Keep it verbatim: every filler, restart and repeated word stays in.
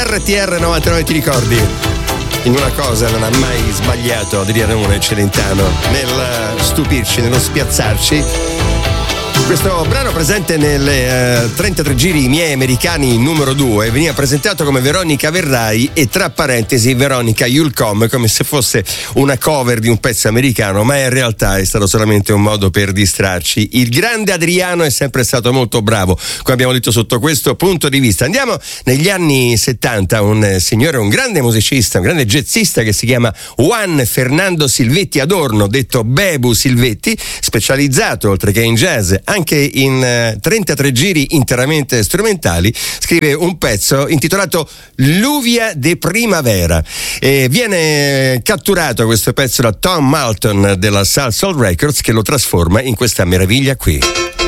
R T R novantanove, ti ricordi? In una cosa non ha mai sbagliato Adrianone Celentano, nel stupirci, nello spiazzarci. Questo brano, presente nelle uh, trentatré giri miei americani numero due, veniva presentato come Veronica Verrai e tra parentesi Veronica You'll Come, come se fosse una cover di un pezzo americano, ma in realtà è stato solamente un modo per distrarci. Il grande Adriano è sempre stato molto bravo, come abbiamo detto, sotto questo punto di vista. Andiamo negli anni settanta, un signore, un grande musicista, un grande jazzista che si chiama Juan Fernando Silvetti Adorno, detto Bebu Silvetti, specializzato oltre che in jazz anche in uh, trentatré giri interamente strumentali, scrive un pezzo intitolato Lluvia de Primavera e viene catturato questo pezzo da Tom Malton della Salsoul Records, che lo trasforma in questa meraviglia qui.